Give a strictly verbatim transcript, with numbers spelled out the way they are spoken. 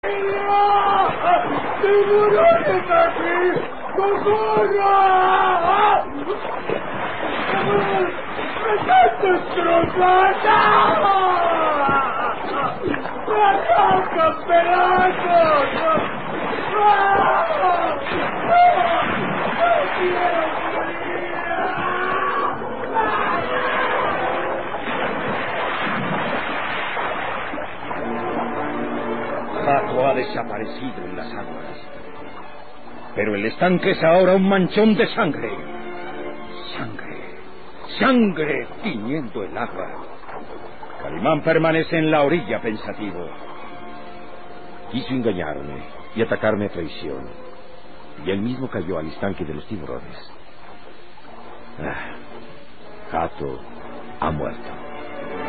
¡Tiburones aquí! ¡Socorro! ¡Me están destrozando! ¡Me arrancan pedazos! ¡No quiero morir! Hato ha desaparecido en las aguas, pero el estanque es ahora un manchón de sangre. Sangre, sangre tiñendo el agua. Calimán permanece en la orilla pensativo. Quiso engañarme y atacarme a traición, y él mismo cayó al estanque de los tiburones. Ah, Hato ha muerto.